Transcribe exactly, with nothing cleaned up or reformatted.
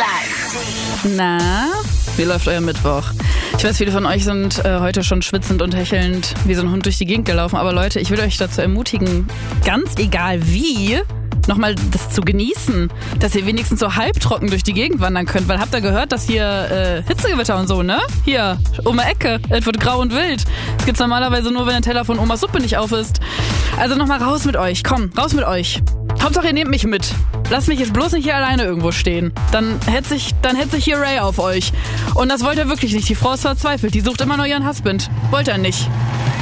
Na, wie läuft euer Mittwoch? Ich weiß, viele von euch sind äh, heute schon schwitzend und hechelnd wie so ein Hund durch die Gegend gelaufen. Aber Leute, ich will euch dazu ermutigen, ganz egal wie, nochmal das zu genießen, dass ihr wenigstens so halbtrocken durch die Gegend wandern könnt. Weil habt ihr gehört, dass hier äh, Hitzegewitter und so, ne? Hier, um die Ecke. Es wird grau und wild. Das gibt's normalerweise nur, wenn der Teller von Omas Suppe nicht auf ist. Also nochmal raus mit euch. Komm, raus mit euch. Hauptsache, ihr nehmt mich mit. Lasst mich jetzt bloß nicht hier alleine irgendwo stehen. Dann hetze ich, dann hetze ich hier Ray auf euch. Und das wollt ihr wirklich nicht. Die Frau ist verzweifelt. Die sucht immer nur ihren Husband. Wollt ihr nicht.